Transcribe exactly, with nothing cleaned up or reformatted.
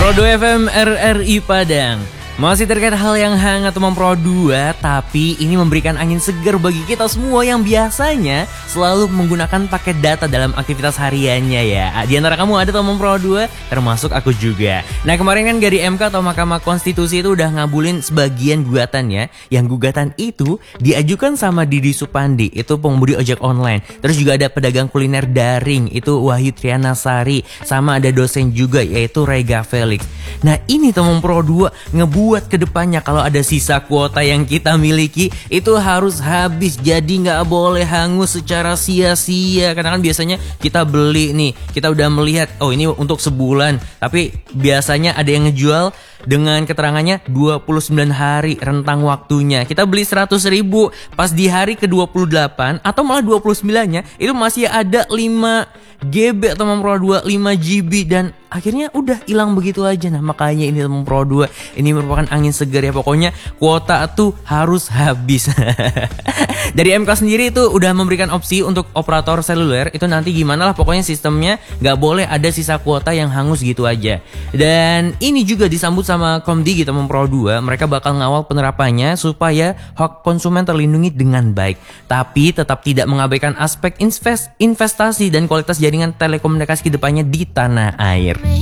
Pro dua F M R R I Padang. Masih terkait hal yang hangat teman Pro dua, tapi ini memberikan angin segar bagi kita semua yang biasanya selalu menggunakan paket data dalam aktivitas hariannya ya. Di antara kamu ada teman Pro dua, termasuk aku juga. Nah kemarin kan dari M K atau Mahkamah Konstitusi itu udah ngabulin sebagian gugatannya. Yang gugatan itu diajukan sama Didi Supandi, itu pengemudi ojek online. Terus juga ada pedagang kuliner daring, itu Wahyu Triana Sari. Sama ada dosen juga, yaitu Rega Felix. Nah ini teman Pro dua ngebuat buat kedepannya kalau ada sisa kuota yang kita miliki itu harus habis, jadi nggak boleh hangus secara sia-sia. Karena kan biasanya kita beli nih, kita udah melihat oh ini untuk sebulan, tapi biasanya ada yang ngejual dengan keterangannya dua puluh sembilan hari rentang waktunya. Kita beli seratus ribu, pas di hari ke dua puluh delapan atau malah dua puluh sembilan nya itu masih ada lima giga teman Pro dua, lima giga, dan akhirnya udah hilang begitu aja. Nah makanya ini teman Pro dua, ini merupakan angin segar ya. Pokoknya kuota tuh harus habis. Dari M K sendiri itu udah memberikan opsi untuk operator seluler, itu nanti gimana lah pokoknya sistemnya gak boleh ada sisa kuota yang hangus gitu aja. Dan ini juga disambut sama Komdigi teman Pro dua, mereka bakal ngawal penerapannya supaya hak konsumen terlindungi dengan baik, tapi tetap tidak mengabaikan aspek invest, investasi dan kualitas jaringan telekomunikasi kedepannya di tanah air.